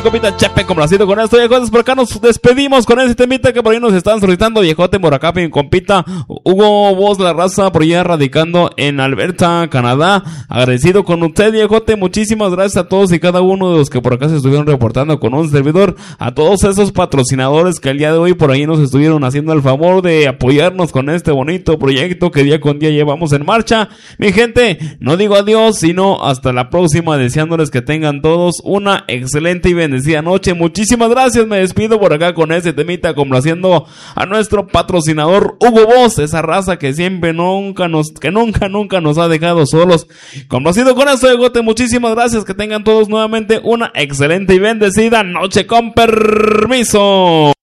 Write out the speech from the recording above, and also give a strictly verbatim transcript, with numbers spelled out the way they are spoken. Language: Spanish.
Compita Chepe, complacido con esto, viejotes. Por acá nos despedimos con ese temita que por ahí nos están solicitando, viejote, por acá, mi compita Hugo Voz La Raza, por allá radicando en Alberta, Canadá. Agradecido con usted, viejote. Muchísimas gracias a todos y cada uno de los que por acá se estuvieron reportando con un servidor. A todos esos patrocinadores que el día de hoy por ahí nos estuvieron haciendo el favor de apoyarnos con este bonito proyecto que día con día llevamos en marcha. Mi gente, no digo adiós, sino hasta la próxima, deseándoles que tengan todos una excelente y bendecida noche. Muchísimas gracias, me despido por acá con ese temita, complaciendo a nuestro patrocinador Hugo Voz, esa raza que siempre nunca nos, que nunca, nunca nos ha dejado solos. Complacido con esto, Egote, muchísimas gracias, que tengan todos nuevamente una excelente y bendecida noche, con permiso.